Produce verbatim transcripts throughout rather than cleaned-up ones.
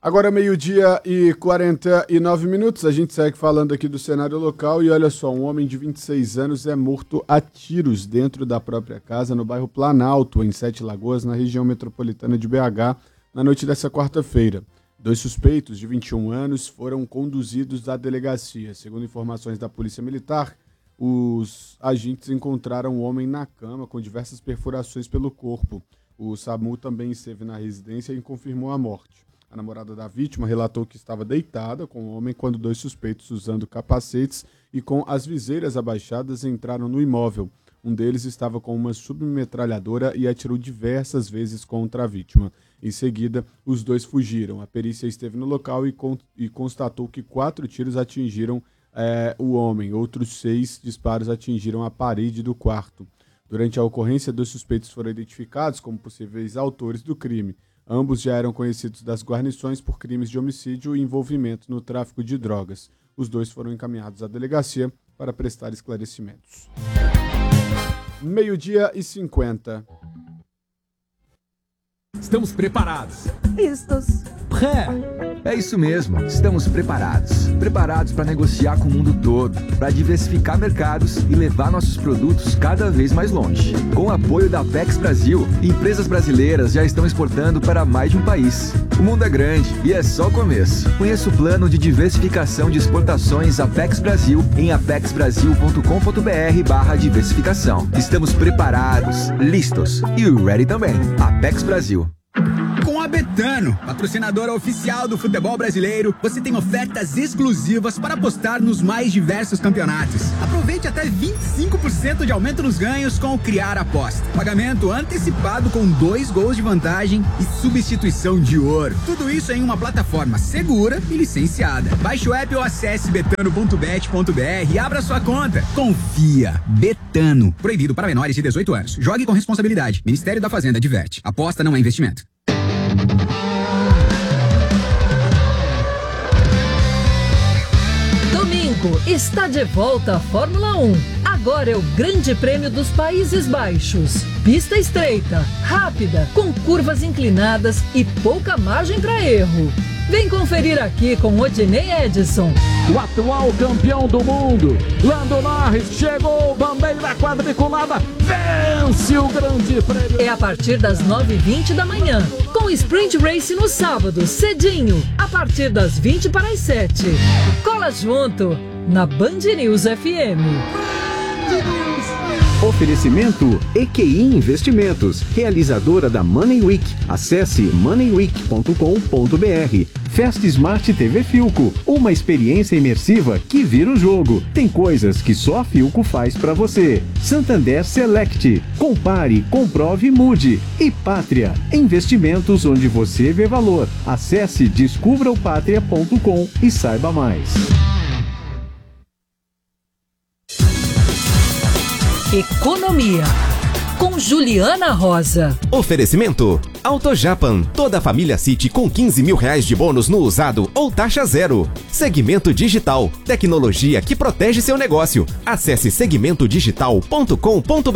Agora meio-dia e quarenta e nove minutos, a gente segue falando aqui do cenário local e olha só, um homem de vinte e seis anos é morto a tiros dentro da própria casa no bairro Planalto, em Sete Lagoas, na região metropolitana de B H, na noite dessa quarta-feira. Dois suspeitos de vinte e um anos foram conduzidos à delegacia. Segundo informações da Polícia Militar, os agentes encontraram o homem na cama com diversas perfurações pelo corpo. O SAMU também esteve na residência e confirmou a morte. A namorada da vítima relatou que estava deitada com o homem quando dois suspeitos usando capacetes e com as viseiras abaixadas entraram no imóvel. Um deles estava com uma submetralhadora e atirou diversas vezes contra a vítima. Em seguida, os dois fugiram. A perícia esteve no local e, con- e constatou que quatro tiros atingiram é, o homem. Outros seis disparos atingiram a parede do quarto. Durante a ocorrência, dois suspeitos foram identificados como possíveis autores do crime. Ambos já eram conhecidos das guarnições por crimes de homicídio e envolvimento no tráfico de drogas. Os dois foram encaminhados à delegacia para prestar esclarecimentos. Meio-dia e cinquenta. Estamos preparados. Listos. Pré. É isso mesmo, estamos preparados. Preparados para negociar com o mundo todo, para diversificar mercados e levar nossos produtos cada vez mais longe. Com o apoio da Apex Brasil, empresas brasileiras já estão exportando para mais de um país. O mundo é grande e é só o começo. Conheça o plano de diversificação de exportações Apex Brasil em apexbrasil.com.br barra diversificação. Estamos preparados, listos e ready também. Apex Brasil. Com a Betano, patrocinadora oficial do futebol brasileiro, você tem ofertas exclusivas para apostar nos mais diversos campeonatos. Aproveite até vinte e cinco por cento de aumento nos ganhos com o Criar Aposta. Pagamento antecipado com dois gols de vantagem e substituição de ouro. Tudo isso em uma plataforma segura e licenciada. Baixe o app ou acesse betano ponto bet ponto br e abra sua conta. Confia. Betano. Proibido para menores de dezoito anos. Jogue com responsabilidade. Ministério da Fazenda adverte. Aposta não é investimento. Domingo está de volta a Fórmula um. Agora é o Grande Prêmio dos Países Baixos. Pista estreita, rápida, com curvas inclinadas e pouca margem para erro. Vem conferir aqui com Odinei Edson. O atual campeão do mundo, Lando Norris, chegou, bandeira quadriculada, vence o Grande Prêmio. É a partir das nove e vinte da manhã, com Sprint Race no sábado, cedinho, a partir das vinte para as sete. Cola junto, na Band News F M. Oferecimento E Q I Investimentos, realizadora da Money Week. Acesse money week ponto com ponto br. Fast Smart T V Filco, uma experiência imersiva que vira o jogo. Tem coisas que só a Filco faz pra você. Santander Select, compare, comprove e mude. E Pátria, investimentos onde você vê valor. Acesse descubra o pátria ponto com e saiba mais. Economia, com Juliana Rosa. Oferecimento AutoJapan, toda a família City com quinze mil reais de bônus no usado ou taxa zero. Segmento Digital, tecnologia que protege seu negócio. Acesse segmento digital ponto com ponto br.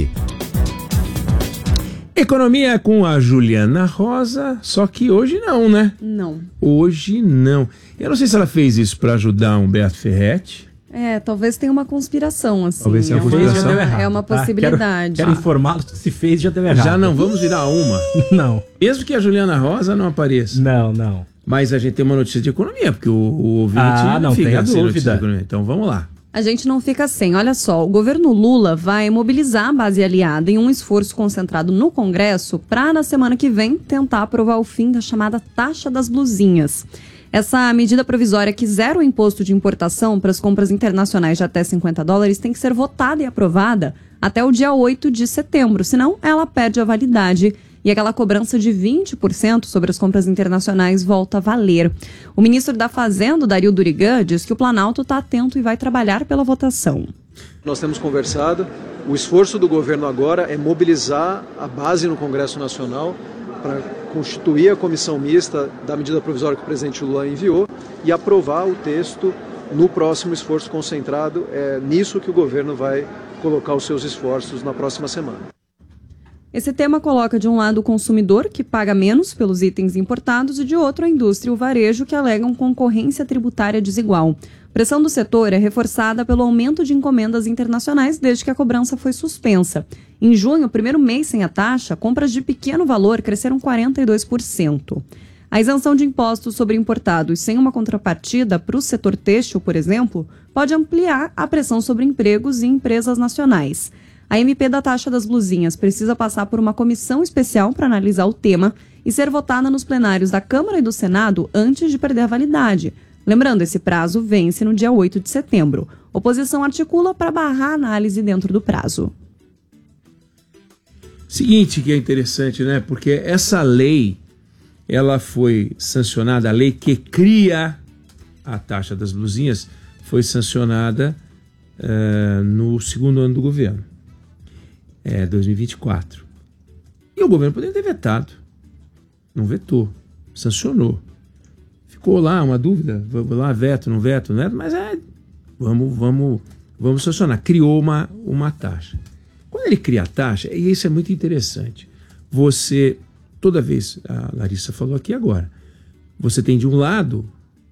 Economia com a Juliana Rosa, só que hoje não, né? Não. Hoje não. Eu não sei se ela fez isso para ajudar Humberto Ferretti. É, talvez tenha uma conspiração, assim. Talvez tenha uma conspiração. É uma, é uma possibilidade. Quero, quero informá-lo se fez já deu errado. Já não vamos virar uma. Não. Mesmo que a Juliana Rosa não apareça. Não, não. Mas a gente tem uma notícia de economia, porque o, o ouvinte ah, não fica tem a sem notícia dúvida. de economia. Então vamos lá. A gente não fica sem. Olha só, o governo Lula vai mobilizar a base aliada em um esforço concentrado no Congresso para, na semana que vem, tentar aprovar o fim da chamada taxa das blusinhas. Essa medida provisória que zera o imposto de importação para as compras internacionais de até cinquenta dólares tem que ser votada e aprovada até o dia oito de setembro, senão ela perde a validade e aquela cobrança de vinte por cento sobre as compras internacionais volta a valer. O ministro da Fazenda, Dario Durigan, diz que o Planalto está atento e vai trabalhar pela votação. Nós temos conversado, o esforço do governo agora é mobilizar a base no Congresso Nacional para constituir a comissão mista da medida provisória que o presidente Lula enviou e aprovar o texto no próximo esforço concentrado. É nisso que o governo vai colocar os seus esforços na próxima semana. Esse tema coloca de um lado o consumidor, que paga menos pelos itens importados, e de outro a indústria e o varejo, que alegam concorrência tributária desigual. A pressão do setor é reforçada pelo aumento de encomendas internacionais desde que a cobrança foi suspensa. Em junho, primeiro mês sem a taxa, compras de pequeno valor cresceram quarenta e dois por cento. A isenção de impostos sobre importados sem uma contrapartida para o setor têxtil, por exemplo, pode ampliar a pressão sobre empregos e empresas nacionais. A M P da taxa das blusinhas precisa passar por uma comissão especial para analisar o tema e ser votada nos plenários da Câmara e do Senado antes de perder a validade. Lembrando, esse prazo vence no dia oito de setembro. Oposição articula para barrar a análise dentro do prazo. Seguinte que é interessante, né? Porque essa lei, ela foi sancionada, a lei que cria a taxa das blusinhas foi sancionada uh, no segundo ano do governo. É, dois mil e vinte e quatro. E o governo poderia ter vetado. Não vetou. Sancionou. Ficou lá uma dúvida. Vamos lá, veto, não veto, não veto. Mas é, vamos, vamos, vamos sancionar. Criou uma, uma taxa. Quando ele cria a taxa, e isso é muito interessante, você, toda vez, a Larissa falou aqui agora, você tem de um lado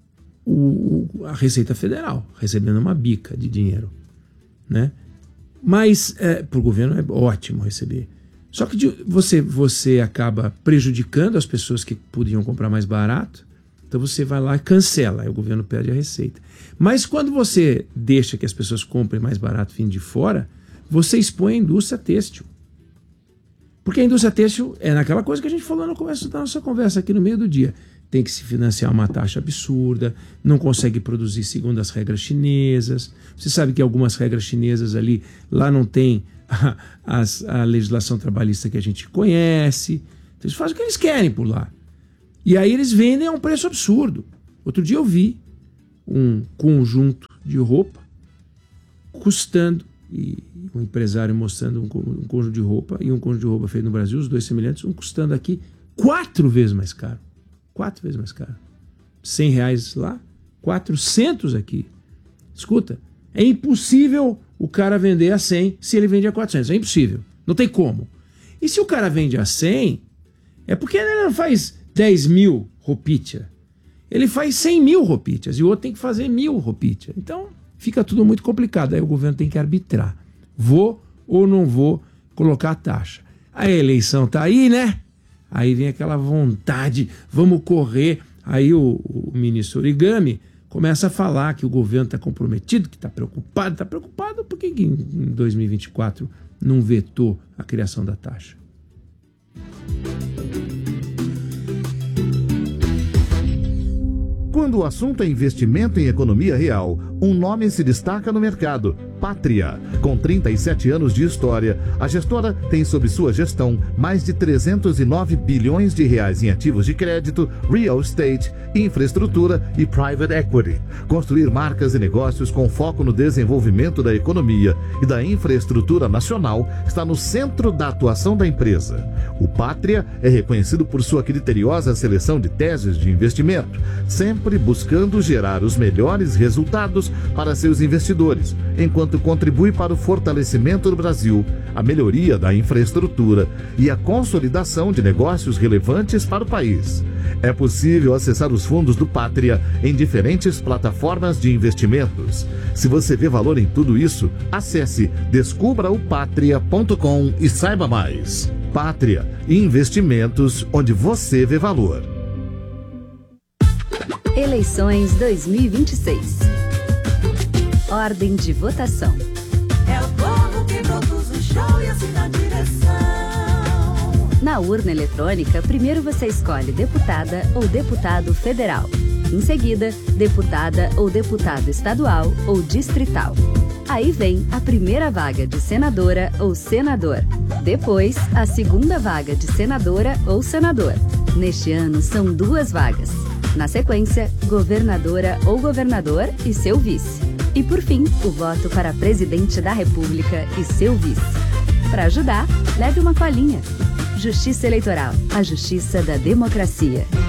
o, a Receita Federal, recebendo uma bica de dinheiro, né? Mas é, para o governo é ótimo receber. Só que de, você, você acaba prejudicando as pessoas que podiam comprar mais barato, então você vai lá e cancela, aí o governo perde a receita. Mas quando você deixa que as pessoas comprem mais barato vindo de fora, você expõe a indústria têxtil. Porque a indústria têxtil é naquela coisa que a gente falou no começo da nossa conversa aqui no meio do dia. Tem que se financiar uma taxa absurda, não consegue produzir segundo as regras chinesas. Você sabe que algumas regras chinesas ali, lá não tem a, a, a legislação trabalhista que a gente conhece. Então eles fazem o que eles querem por lá. E aí eles vendem a um preço absurdo. Outro dia eu vi um conjunto de roupa custando, e um empresário mostrando um, um conjunto de roupa e um conjunto de roupa feito no Brasil, os dois semelhantes, um custando aqui quatro vezes mais caro. Quatro vezes mais caro. cem reais lá, quatrocentos aqui. Escuta, é impossível o cara vender a cem se ele vende a quatrocentos. É impossível. Não tem como. E se o cara vende a cem, é porque ele não faz dez mil roupitas. Ele faz cem mil roupitas e o outro tem que fazer mil roupitas. Então fica tudo muito complicado. Aí o governo tem que arbitrar. Vou ou não vou colocar a taxa. A eleição tá aí, né? Aí vem aquela vontade, vamos correr. Aí o, o ministro Origami começa a falar que o governo está comprometido, que está preocupado. Está preocupado por que em dois mil e vinte e quatro não vetou a criação da taxa? Quando o assunto é investimento em economia real, um nome se destaca no mercado: Pátria. Com trinta e sete anos de história, a gestora tem sob sua gestão mais de trezentos e nove bilhões de reais em ativos de crédito, real estate, infraestrutura e private equity. Construir marcas e negócios com foco no desenvolvimento da economia e da infraestrutura nacional está no centro da atuação da empresa. O Pátria é reconhecido por sua criteriosa seleção de teses de investimento, sempre buscando gerar os melhores resultados para seus investidores, enquanto contribui para o fortalecimento do Brasil, a melhoria da infraestrutura e a consolidação de negócios relevantes para o país. É possível acessar os fundos do Pátria em diferentes plataformas de investimentos. Se você vê valor em tudo isso, acesse descubra o patria ponto com e saiba mais. Pátria, investimentos onde você vê valor. Eleições dois mil e vinte e seis. Ordem de votação. É o povo que produz o show e assim dá direção. Na urna eletrônica, primeiro você escolhe deputada ou deputado federal. Em seguida, deputada ou deputado estadual ou distrital. Aí vem a primeira vaga de senadora ou senador. Depois, a segunda vaga de senadora ou senador. Neste ano, são duas vagas. Na sequência, governadora ou governador e seu vice. E por fim, o voto para presidente da República e seu vice. Para ajudar, leve uma colinha. Justiça Eleitoral, a justiça da democracia.